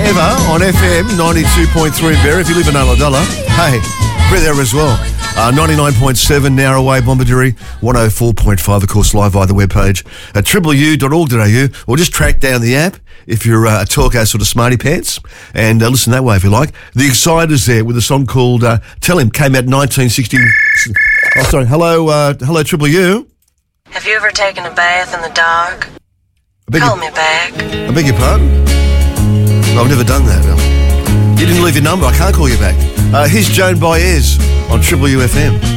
ever on FM 92.3 in Berry. If you live in Ulladulla, hey, we're there as well. 99.7 Narraway, Bombadilly, 104.5, of course, live via the webpage at tripleu.org.au, or just track down the app if you're a talker sort of smarty pants, and listen that way if you like. The Exciters there with a song called Tell Him, came out in 1960. Oh, sorry. Hello, Triple U. Have you ever taken a bath in the dark? Call me back. I beg your pardon? No, I've never done that, Bill. You didn't leave your number. I can't call you back. Here's Joan Baez on Triple UFM.